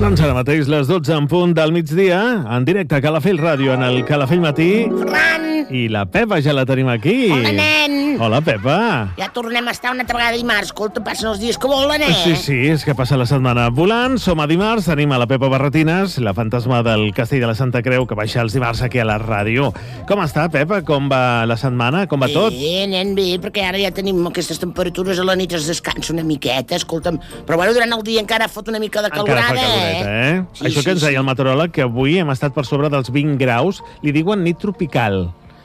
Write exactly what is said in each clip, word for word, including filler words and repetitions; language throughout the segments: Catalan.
Doncs ara mateix les dotze en punt del migdia, en directe a Calafell Ràdio, en el Calafell Matí. Ferran! I la Pepa ja la tenim aquí. Hola, nen! Hola, Pepa. Ja tornem a estar una altra vegada dimarts. Escolta, passen els dies que volen, eh? Sí, sí, és que passa la setmana volant. Som a dimarts, tenim a la Pepa Barretines, la fantasma del Castell de la Santa Creu, que baixa els dimarts aquí a la ràdio. Com està, Pepa? Com va la setmana? Com va tot? Bé, nen, bé, perquè ara ja tenim aquestes temperatures, a la nit es descansa una miqueta, escolta'm. Però bueno, durant el dia encara fot una mica de calorada, encara fa caloreta, eh? eh? Sí, Això sí, que ens deia sí. el meteoròleg, que avui hem estat per sobre dels vint graus, li diuen nit tropical.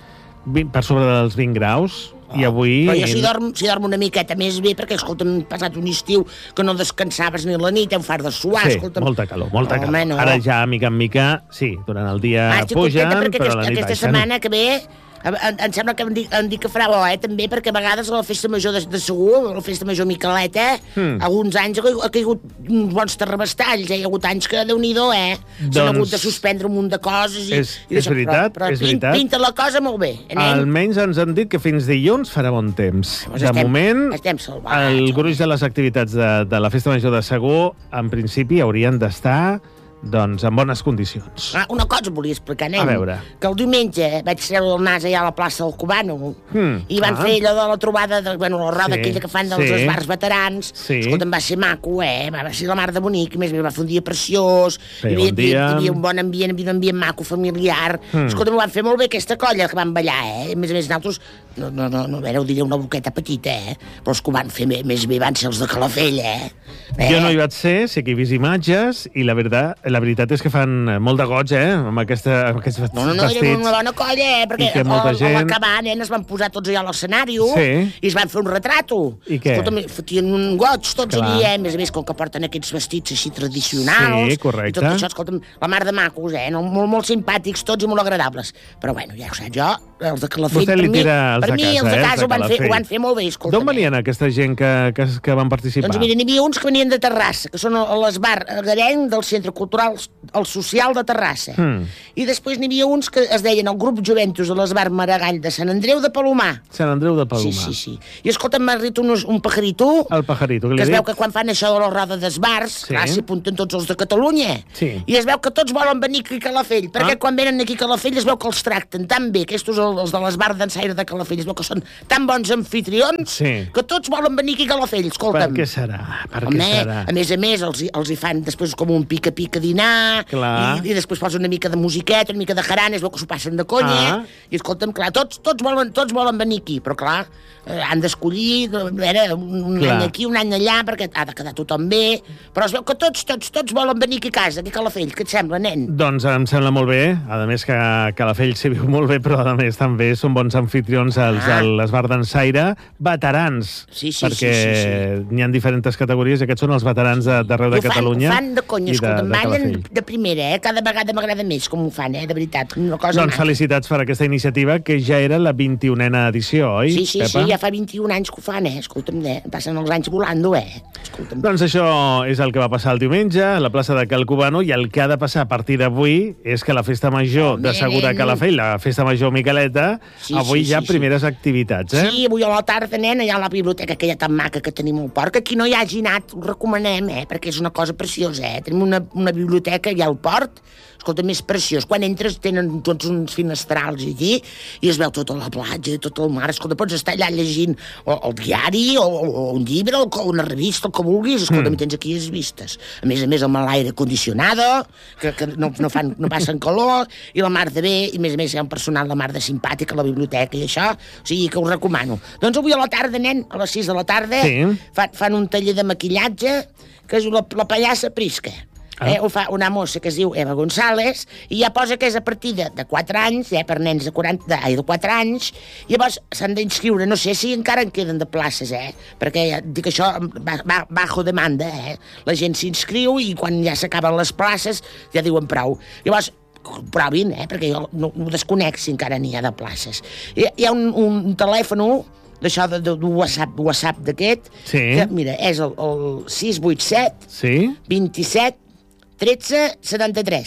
Per sobre dels vint graus, oh, i avui... Però jo si dorm, si dorm una miqueta més bé, perquè, escolta'm, hem passat un estiu que no descansaves ni la nit, hem fart de suar, sí, escolta'm. molta calor, molta oh, calor. Home, no. Ara ja, mica en mica, sí, durant el dia ah, pugen, perquè però a la aquesta, nit aquesta baixen. setmana que ve... Em, em sembla que em dic, em dic que farà bo, eh, també, perquè a vegades a la festa major de, de Segur, a la festa major Miqueleta, hmm. alguns anys ha, ha caigut uns bons terrabastalls, eh? Hi ha hagut anys que, Déu-n'hi-do, eh? S'han Doncs... hagut de suspendre un munt de coses. I, és, i és veritat, però, però és veritat. Pinta la cosa molt bé, eh, nen? Almenys ens han dit que fins dilluns farà bon temps. Pues de estem, moment, estem salvats, el gruix de les activitats de, de la festa major de Segur, en principi, haurien d'estar... doncs en bones condicions. Ah, una cosa volia explicar, nen. A veure. Que el diumenge vaig treure el nas allà a la plaça del Cubano hmm. i van ah. fer allò de la trobada, de, bueno, la roda sí. aquella que fan dels sí. esbars veterans. Sí. Escolta, va ser maco, eh? Va ser la mar de bonic, a més va fer un dia preciós, Feia hi havia, bon dia. hi havia un bon ambient, hi havia un ambient maco, familiar. Hmm. Escolta, m'ho van fer molt bé aquesta colla que van ballar, eh? A més a més, nosaltres, no, no, no, no éreu dir una boqueta petita, eh? Però els que ho van fer més, més bé van ser els de Calafell, eh? eh? Jo no hi vaig ser, sé que he vist imatges, i la veritat, la veritat és que fan molt de goig, eh, amb, aquesta, amb aquests vestits. No, no, no, era una bona colla, eh, perquè a gent... l'acabar, nen, es van posar tots allà a l'escenari sí. i es van fer un retrato. I què? Escolta'm, fotien un goig tots Clar. allà, eh, a més a més, com que porten aquests vestits així tradicionals. Sí, correcte. I tot això, escolta'm, la mar de macos, eh, no, molt, molt simpàtics tots i molt agradables. Però bueno, ja ho sé, jo, els de Calafell, Vostè per li mi, tira els per de mi casa, els de eh, casa els de ho, van fer, ho van fer molt bé, escolta'm. D'on venien aquesta gent que, que, que van participar? Doncs mira, n'hi havia uns que venien de Terrassa, que són a l'Esbar Garenc del Centre Cultural el Social de Terrassa. Hmm. I després n'hi havia uns que es deien el grup Joventus de l'Esbar Maragall de Sant Andreu de Palomar. Sant Andreu de Palomar. Sí, sí, sí. I escolta'm, m'ha dit un, un pajarito... El pajarito, que li que es dic? veu que quan fan això de la roda d'esbars, sí. clar, s'hi apunten tots els de Catalunya. Sí. I es veu que tots volen venir aquí a Calafell, perquè ah. quan venen aquí a Calafell es veu que els tracten tan bé, aquests els de l'Esbar d'Ensaire de Calafell, es veu que són tan bons anfitrions sí. que tots volen venir aquí a Calafell, escolta'm. Per què serà? Per Home, què serà? a més a més, els, els hi fan després com un pica-pica dinar, i, i després posen una mica de musiqueta, una mica de jarana, es veu que s'ho passen de conya, ah. i escolta'm, clar, tots, tots, volen, tots volen venir aquí, però clar, eh, han d'escollir, a veure, un clar. any aquí, un any allà, perquè ha de quedar tothom bé, però es veu que tots, tots, tots volen venir aquí a casa, aquí a Calafell, què et sembla, nen? Doncs em sembla molt bé, a més que Calafell s'hi viu molt bé, però a més també són bons anfitrions els ah. de l'Esbar d'Ensaire, veterans, sí, sí, perquè sí, sí, sí. n'hi ha diferents categories, i aquests són els veterans d'arreu de, de Catalunya. Ho fan de conya, escolta, ballen de primera, eh? Cada vegada m'agrada més com ho fan, eh? De veritat. Una cosa doncs felicitats per aquesta iniciativa, que ja era la vint-i-unena edició, oi, Sí, sí, Pepa? sí, ja fa vint-i-un anys que ho fan, eh? Escolta'm, eh? Passen els anys volant, eh? Escolta'm. Doncs això és el que va passar el diumenge a la plaça de Cal Cubano, i el que ha de passar a partir d'avui és que la festa major de Segur de Calafell, la festa major Miqueleta, sí, avui sí, hi ha sí, primeres sí. activitats, eh? Sí, avui a la tarda, nen, allà a la biblioteca aquella tan maca que tenim al port, que qui no hi hagi anat ho recomanem, eh? Perquè és una cosa preciosa, eh? Tenim una, una biblioteca allà al port, escolta, més preciós. Quan entres tenen tots uns finestrals allí i es veu tota la platja, tot el mar. Escolta, pots estar allà llegint o el diari o, o un llibre o una revista, el que vulguis. Escolta, mm. tens aquí les vistes. A més a més, amb l'aire condicionado, que, que no, no, fan, no passen calor, i la mar de bé, i a més a més hi ha un personal la mar de simpàtic a la biblioteca i això, o sigui que us recomano. Doncs avui a la tarda, nen, a les sis de la tarda, sí. fan, fan un taller de maquillatge que és la, la pallassa Prisca. Ah. Eh, ho fa una mossa que es diu Eva González i ja posa que és a partir de, de quatre anys, eh, per nens de, quaranta, de, ai, de quatre anys, i llavors s'han d'inscriure, no sé si encara en queden de places, eh, perquè ja dic això va, va, bajo demanda, eh, la gent s'inscriu i quan ja s'acaben les places ja diuen prou. Llavors provin, eh, perquè jo no, no desconec si encara n'hi ha de places. Hi, hi ha un, un telèfon d'això de, de, de WhatsApp, WhatsApp d'aquest, sí. que mira, és el, el sis vuit set sí. vint set tretze setanta-tres.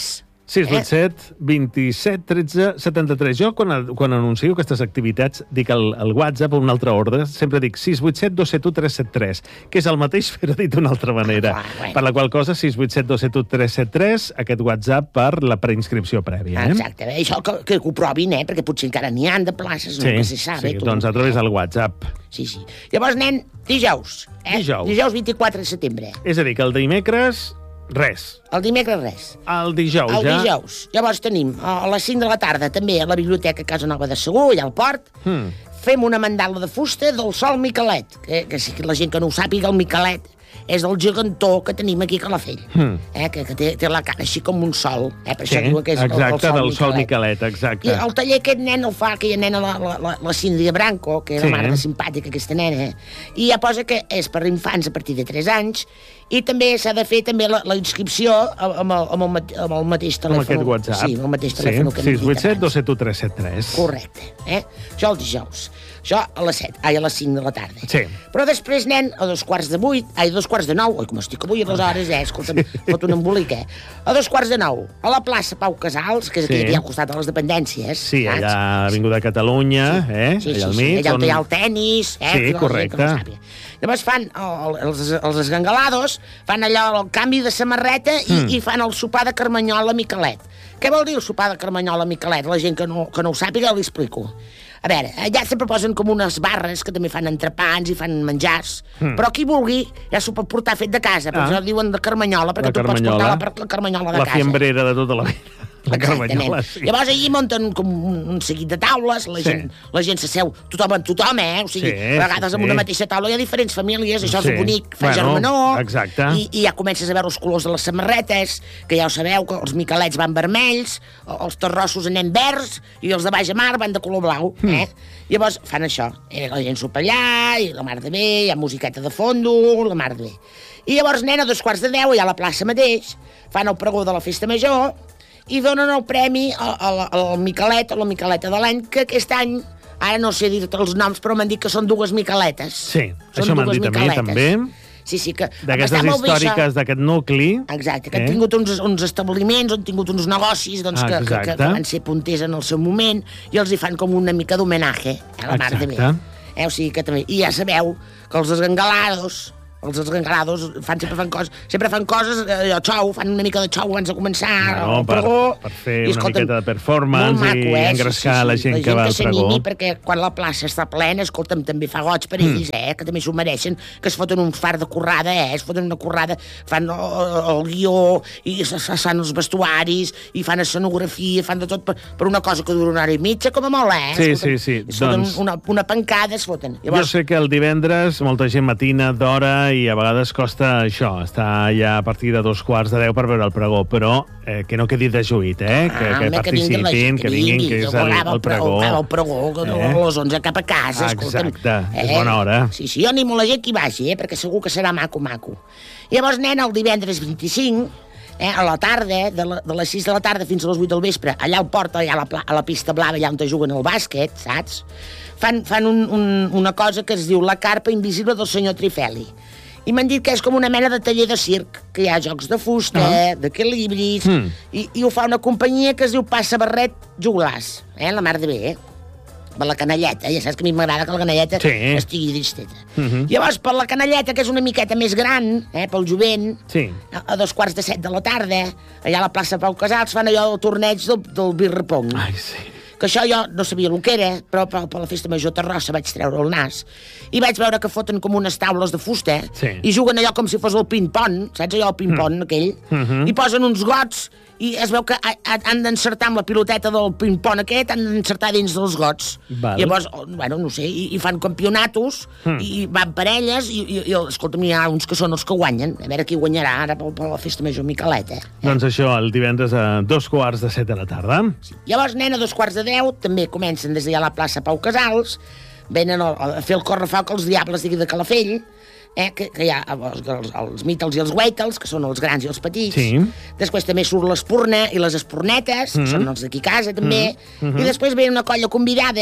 sis vuit set, vint-i-set, tretze, setanta-tres. Jo, quan, quan anuncio aquestes activitats, dic el, el WhatsApp o un altre ordre, sempre dic sis vuit set, dos set u, tres set tres, que és el mateix però dit d'una altra manera. Ah, bueno. Per la qual cosa, sis vuit set, dos set u, tres set tres, aquest WhatsApp per la preinscripció prèvia. Eh? Exacte, bé, això que, que ho provin, eh? Perquè potser encara n'hi ha de places, sí, no se sap. Sí, eh, doncs a través del WhatsApp. Sí, sí. Llavors, nen, dijous. Eh? Dijous. Dijous vint-i-quatre de setembre. És a dir, que el dimecres, res. El dimecres, res. El dijous, el ja... El dijous. Llavors tenim a les cinc de la tarda, també, a la Biblioteca Casa Nova de Segur, allà al port, hmm. fem una mandala de fusta del Sol Miquelet, que, que si la gent que no ho sàpiga, el Miquelet és el gegantó que tenim aquí a Calafell, hmm. eh, que, que té, té la cara així com un sol. Eh, per sí, això diuen que és exacte, el, el Sol del Miquelet. Sol Miquelet, exacte. I el taller aquest nen el fa aquella nena, la, la, la, la Síndria Branco, que era sí. la mare de simpàtica, aquesta nena, i ja posa que és per infants a partir de tres anys, i també s'ha de fer també la, la inscripció amb el, amb, el, amb el mateix telèfon. Amb aquest WhatsApp. Sí, amb el mateix telèfon sí. que hem dit abans. sis vuit set, dos set u, tres set tres. Correcte. Eh? Això el dijous. Això a les set, ai, a les cinc de la tarda. Sí. Però després, nen, a dos quarts de vuit, ai, a dos quarts de nou, oi, com estic avui a les hores, eh, escolta'm, sí. fot un embolic, eh? A dos quarts de nou, a la plaça Pau Casals, que és aquí, sí. aquí al costat de les dependències. Sí, saps? Allà a Avinguda Catalunya, sí. eh? Sí, sí, allà al sí, mig. allà on on... hi ha el tenis, eh? Sí, correcte. Llavors fan el, els, els esgangalados, fan allò, el canvi de samarreta i, mm. i fan el sopar de carmanyola Miquelet. Què vol dir el sopar de carmanyola Miquelet? La gent que no, que no ho sàpiga li explico. A veure, allà sempre posen com unes barres que també fan entrepans i fan menjars, mm. però qui vulgui ja s'ho pot portar fet de casa, per ah. això diuen de carmanyola, perquè tu pots portar la, la carmanyola de la casa. La fiambrera de tota la vida. La carmanyola, sí. Llavors allí munten com un, un seguit de taules, la, sí. gent, la gent s'asseu tothom amb tothom, eh? O sigui, sí, a vegades sí, amb una mateixa taula hi ha diferents famílies, això sí. és bonic, fa bueno, germanor, exacte. I, i ja comences a veure els colors de les samarretes, que ja ho sabeu, que els miquelets van vermells, els terrossos anem verds, i els de baix a mar van de color blau, mm. eh? Llavors fan això, eh? La gent sopa allà, i la mar de bé, hi ha musiqueta de fondo, la mar de bé. I llavors, nena, a dos quarts de deu, allà a la plaça mateix, fan el pregó de la festa major, i donen el premi al, al Miquelet o la Miqueleta de l'any, que aquest any, ara no sé dir-te els noms, però m'han dit que són dues Miqueletes. Sí, són això m'han dit a mi, també. Sí, sí, que... D'aquestes històriques d'aquest nucli. Exacte, que eh? han tingut uns, uns establiments, han tingut uns negocis, doncs, que, que, que, que van ser punters en el seu moment, i els hi fan com una mica d'homenatge a la mar de bé. Eh? O sigui que també... I ja sabeu que els esgangalados... els esgangalados fan, sempre fan coses, sempre fan coses, eh, xou, fan una mica de xou abans de començar, no, per, per fer i, escolta, una miqueta de performance maco, eh? i engrescar sí, sí, sí. la gent la que va al pregó. La gent que s'animi, perquè quan la plaça està plena, escolta'm, també fa goig per ells, mm. eh? Que també s'ho mereixen, que es foten un far de currada, eh? Es foten una currada, fan el, el guió, i es fan els vestuaris, i fan escenografia, fan de tot per, per una cosa que dura una hora i mitja, com a molt, eh? Sí, escolta'm, sí, sí. Es foten doncs... una, una pancada, es foten. Llavors... Jo sé que el divendres molta gent matina d'hora i a vegades costa això, estar ja a partir de dos quarts de deu per veure el pregó, però eh, que no quedi dejuït, eh? Que, ah, que participin, que, que vinguin, que és el, el pregó. El pregó, que eh? a les onze cap a casa, escolta'm. Exacte, eh? és bona hora. Sí, sí, jo animo la gent que hi vagi, eh? Perquè segur que serà maco, maco. Llavors, nen, el divendres vint-i-cinc, eh, a la tarda, de, la, de les sis de la tarda fins a les vuit del vespre, allà al port, allà a la, a la pista blava, allà on te juguen el bàsquet, saps? Fan, fan un, un, una cosa que es diu la carpa invisible del senyor Trifeli. I m'han dit que és com una mena de taller de circ, que hi ha jocs de fusta, uh-huh. d'equilibris, mm. i, i ho fa una companyia que es diu Passa Barret Joglars, eh, la mar de bé, eh? Per la canalleta, ja saps que a mi m'agrada que la canalleta sí. estigui disteta. Uh-huh. Llavors, per la canalleta, que és una miqueta més gran, eh, pel jovent, sí. a, a dos quarts de set de la tarda, allà a la plaça Pau Casals, fan allò del torneig del, del birrepong. Ai, sí. Que això jo no sabia el que era, però per, per la festa major Terrassa vaig treure el nas i vaig veure que foten com unes taules de fusta sí. i juguen allò com si fos el ping-pong, saps allò el ping-pong mm. aquell? Mm-hmm. I posen uns gots i es veu que han d'encertar amb la piloteta del ping-pong aquest, han d'encertar dins dels gots. Val. Llavors, bueno, no sé, i, i fan campionatos, mm. i van parelles, i, i, i escolta'm, hi ha uns que són els que guanyen. A veure qui guanyarà ara per, per la festa major Miqueleta. Eh? Doncs això, el divendres a dos quarts de set de la tarda. Sí. Llavors, nena, a dos quarts de deu, també comencen des d'allà a la plaça Pau Casals, venen a, a fer el correfoc als diables de Calafell, Eh, que, que hi ha els, els, els Beatles i els Waitels, que són els grans i els petits. Sí. Després també surt l'Espurna i les Espornetes, mm-hmm. que són els d'aquí a casa, també. Mm-hmm. I després ve una colla convidada,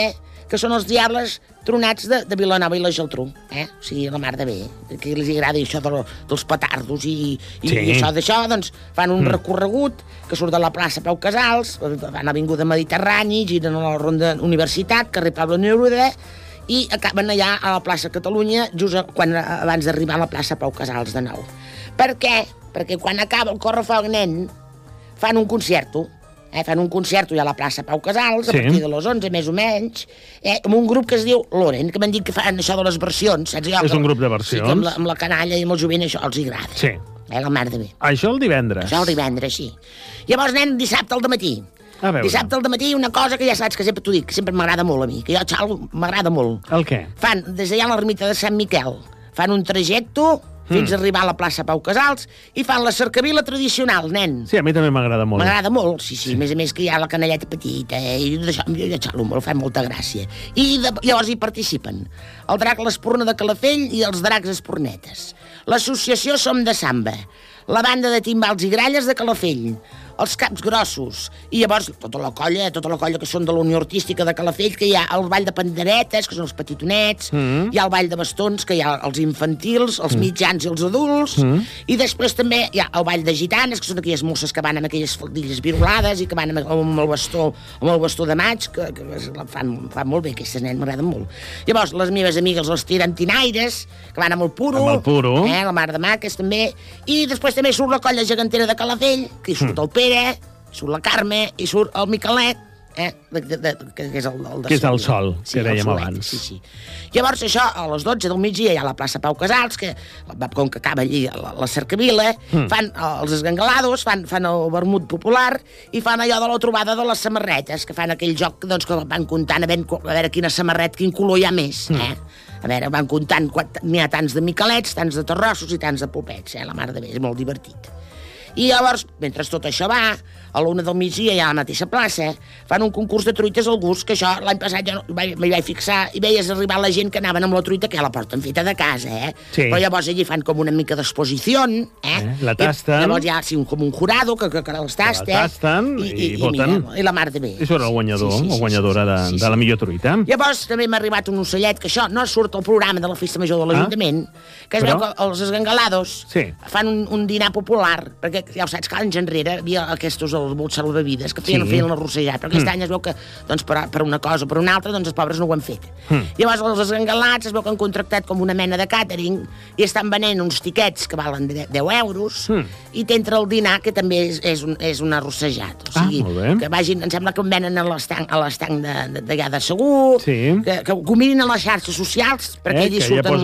que són els diables tronats de, de Vilanova i la Geltrú, eh? O sigui, la mar de bé, que els agrada això de lo, dels petardos i, i, sí. i això d'això, doncs fan un mm. recorregut que surt de la plaça Pau Casals, van a l'Avinguda Mediterrani, giren a la Ronda Universitat, carrer Pablo Neruda, i acaben allà a la plaça Catalunya, just quan, abans d'arribar a la plaça Pau Casals de nou. Per què? Perquè quan acaba el Correfoc Nen, fan un concerto, eh? fan un concerto ja a la plaça Pau Casals, sí. a partir de les onze, més o menys, eh? amb un grup que es diu Loren, que m'han dit que fan això de les versions. Saps? Jo, és un grup de versions. Sí, amb, la, amb la canalla i amb el jovent això els agrada. Sí. Eh? La mar de bé. Això el divendres. Això el divendres, sí. Llavors, nen, dissabte al dematí. Dissabte al dematí una cosa que ja saps que sempre t'ho dic, que sempre m'agrada molt a mi, que jo, xalo, m'agrada molt. El què? Fan, des d'allà a l'ermita de Sant Miquel, fan un trajecte fins mm. a arribar a la plaça Pau Casals i fan la cercavila tradicional, nen. Sí, a mi també m'agrada molt. M'agrada molt, sí, sí, sí. A més a més que hi ha la canalleta petita, eh? I d'això, jo ja xalo molt, fa molta gràcia. I de, llavors hi participen el drac l'Espurna de Calafell i els dracs Espurnetes. L'associació Som de Samba, la banda de timbals i gralles de Calafell, els Caps Grossos, i llavors tota la colla, tota la colla que són de la Unió Artística de Calafell, que hi ha el ball de panderetes, que són els petitonets, mm. hi ha el ball de bastons, que hi ha els infantils, els mm. mitjans i els adults, mm. i després també hi ha el ball de gitanes, que són aquelles mosses que van amb aquelles faldilles virolades i que van amb, amb el bastó amb el bastó de maig, que, que fan, fan molt bé, aquestes nens m'agraden molt. Llavors, les meves amigues, els tirantinaires, que van amb el puro, amb el puro. Eh, la mar de maques també, i després també surt la colla gegantera de Calafell, que hi surt mm. el Pere, surt la Carme i surt el Miquelet, eh? de, de, de, que és el, el de que és el sol, sí, que dèiem solet, abans. Sí, sí. Llavors, això, a les dotze del migdia hi ha la plaça Pau Casals, que com que acaba allí la, la cercavila, mm. fan els esgangalados, fan, fan el vermut popular i fan allò de la trobada de les samarretes, que fan aquell joc doncs, que van comptant a veure, a veure quina samarret, quin color hi ha més, mm. eh? A veure, van comptant, n'hi ha tants de miquelets, tants de terrossos i tants de popets, eh? La mar de bé, és molt divertit. I llavors, mentre tot això va, a l'una del migdia i a la mateixa plaça, fan un concurs de truites al gust, que això l'any passat jo m'hi vaig fixar i veies arribar la gent que anaven amb la truita, que ja la porten feta de casa, eh? Sí. Però llavors allí fan com una mica d'exposició, eh? eh? La tasten. I llavors hi ha sí, com un jurado que, que, que els tasta. La tasten i, i, i voten. I, i la mar de bé. I surt el guanyador, sí, sí, sí, o guanyadora sí, sí, sí, de, de la millor truita. Llavors també m'ha arribat un ocellet, que això no surt al programa de la Festa Major de l'Ajuntament, ah, que es però... veu que els esgangalados sí. fan un, un dinar popular, perquè ja ho saps que anys enrere hi havia aquests els bots salvavides que feien, sí. feien l'arrossejat, però aquest mm. any es veu que doncs, per, per una cosa o per una altra doncs els pobres no ho han fet. Mm. Llavors els esgangalats es veu que han contractat com una mena de càtering i estan venent uns tiquets que valen deu euros mm. i t'entra el dinar, que també és, és, un, és un arrossejat. O sigui, ah, que vagin, em sembla que em venen a l'estanc d'allà de, de, de Segur, sí. que, que ho mirin a les xarxes socials, perquè eh, allí surten